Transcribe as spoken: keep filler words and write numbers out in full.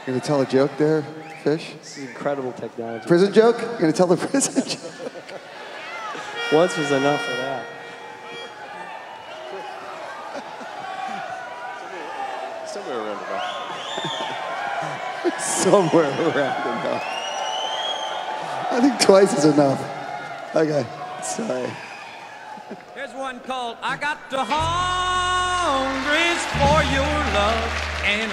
You gonna tell a joke there, Fish? This is incredible technology. Prison joke? You gonna tell the prison joke? Once was enough for that. Somewhere around enough. Somewhere around enough. I think twice is enough. Okay, sorry. Here's one called I Got the Hungries for Your Love and